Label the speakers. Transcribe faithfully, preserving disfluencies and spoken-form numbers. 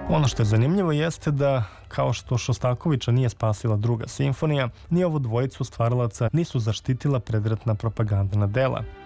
Speaker 1: Ono što je zanimljivo jeste da, kao što Šostakovića nije spasila druga simfonija, ni ovu dvojicu stvaralaca nisu zaštitila predratna propagandna dela.